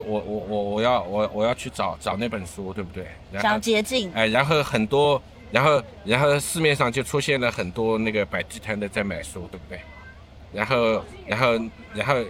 我要去找那本书，对不对？然后想捷径。 然后很多，然后市面上就出现了很多那个摆地摊的在买书，对不对？然后然后然后